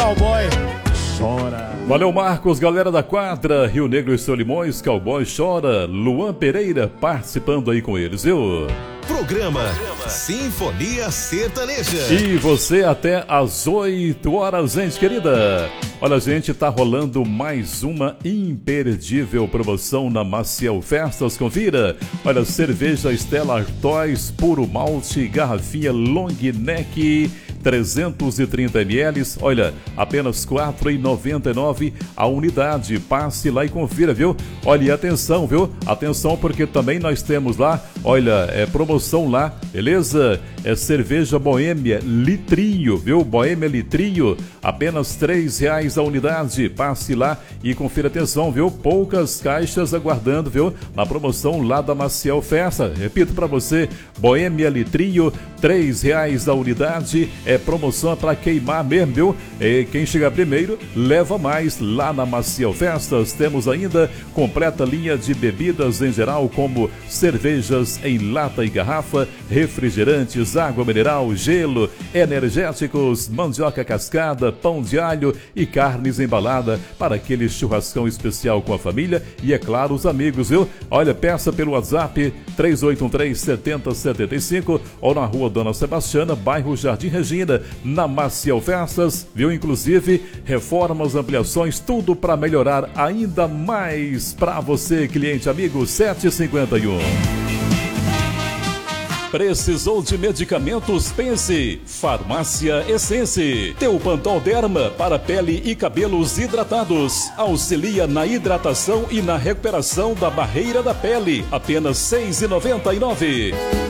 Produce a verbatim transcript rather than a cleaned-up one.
Cowboy chora. Valeu, Marcos, galera da quadra, Rio Negro e Solimões, Cowboy chora. Luan Pereira participando aí com eles, viu? Programa Sinfonia Sertaneja. E você até às oito horas, gente querida. Olha, gente, tá rolando mais uma imperdível promoção na Maciel Festas, confira. Olha, cerveja Stella Artois, puro malte, garrafinha long neck, trezentos e trinta mililitros, olha, apenas quatro reais e noventa e nove centavos a unidade. Passe lá e confira, viu? Olha, e atenção, viu? Atenção, porque também nós temos lá, olha, é promoção lá, beleza? É cerveja Boêmia litrinho, viu? Boêmia litrinho, apenas três reais a unidade. Passe lá e confira, atenção, viu? Poucas caixas aguardando, viu? Na promoção lá da Maciel Festa. Repito para você, Boêmia litrinho, três reais a unidade. É promoção para queimar mesmo, viu? E quem chegar primeiro leva mais lá na Maciel Festas. Temos ainda completa linha de bebidas em geral, como cervejas em lata e garrafa, refrigerantes, água mineral, gelo, energéticos, mandioca cascada, pão de alho e carnes embalada para aquele churrascão especial com a família e, é claro, os amigos, viu? Olha, peça pelo WhatsApp três oito um três, sete zero sete cinco ou na rua Dona Sebastiana, bairro Jardim Regina, na Maciel Festas, viu? Inclusive, reformas, ampliações, tudo para melhorar ainda mais para você, cliente amigo. Sete e cinquenta e um. Precisou de medicamentos? Pense! Farmácia Essence. Teu Pantol Derma para pele e cabelos hidratados. Auxilia na hidratação e na recuperação da barreira da pele. Apenas seis reais e noventa e nove centavos.